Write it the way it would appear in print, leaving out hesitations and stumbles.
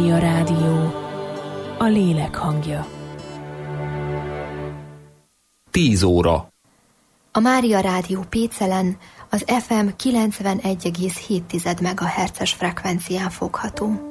Mária Rádió, a lélek hangja. 10 óra. A Mária Rádió Pécelen az FM 91,7 MHz-es frekvencián fogható.